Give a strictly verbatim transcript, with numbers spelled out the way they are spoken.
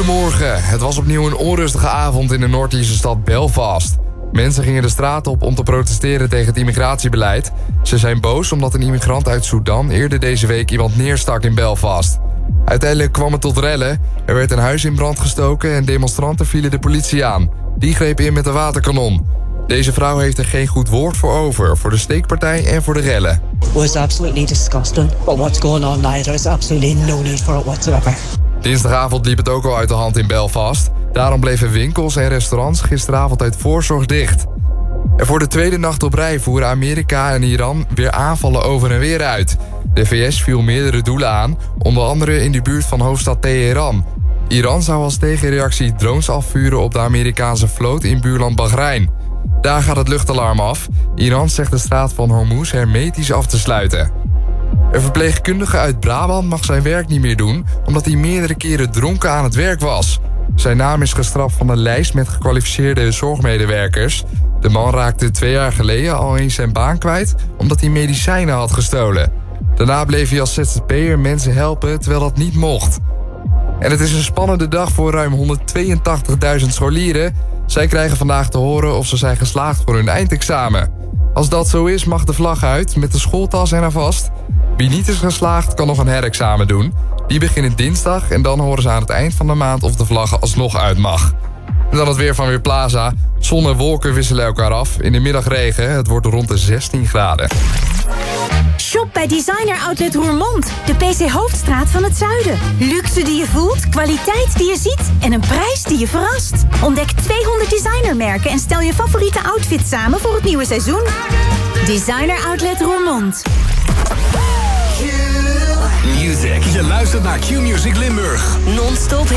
Goedemorgen. Het was opnieuw een onrustige avond in de Noord-Ierse stad Belfast. Mensen gingen de straat op om te protesteren tegen het immigratiebeleid. Ze zijn boos omdat een immigrant uit Sudan eerder deze week iemand neerstak in Belfast. Uiteindelijk kwam het tot rellen. Er werd een huis in brand gestoken en demonstranten vielen de politie aan. Die greep in met een waterkanon. Deze vrouw heeft er geen goed woord voor over, voor de steekpartij en voor de rellen. It was absolutely disgusting. But what's going on now, there's absolutely no need for it whatsoever. Dinsdagavond liep het ook al uit de hand in Belfast. Daarom bleven winkels en restaurants gisteravond uit voorzorg dicht. En voor de tweede nacht op rij voeren Amerika en Iran weer aanvallen over en weer uit. De V S viel meerdere doelen aan, onder andere in de buurt van hoofdstad Teheran. Iran zou als tegenreactie drones afvuren op de Amerikaanse vloot in buurland Bahrein. Daar gaat het luchtalarm af. Iran zegt de straat van Hormuz hermetisch af te sluiten. Een verpleegkundige uit Brabant mag zijn werk niet meer doen, omdat hij meerdere keren dronken aan het werk was. Zijn naam is geschrapt van de lijst met gekwalificeerde zorgmedewerkers. De man raakte twee jaar geleden al eens zijn baan kwijt, omdat hij medicijnen had gestolen. Daarna bleef hij als Z Z P'er mensen helpen, terwijl dat niet mocht. En het is een spannende dag voor ruim honderdtweeëntachtigduizend scholieren. Zij krijgen vandaag te horen of ze zijn geslaagd voor hun eindexamen. Als dat zo is, mag de vlag uit, met de schooltas eraan vast. Wie niet is geslaagd, kan nog een herexamen doen. Die beginnen dinsdag en dan horen ze aan het eind van de maand of de vlag alsnog uit mag. En dan het weer van Weerplaza. Zon en wolken wisselen elkaar af. In de middag regen, het wordt rond de zestien graden. Shop bij Designer Outlet Roermond, de P C Hoofdstraat van het zuiden. Luxe die je voelt, kwaliteit die je ziet en een prijs die je verrast. Ontdek tweehonderd designermerken en stel je favoriete outfit samen voor het nieuwe seizoen. Designer Outlet Roermond. Music. Je luistert naar Q-Music Limburg. Non-stop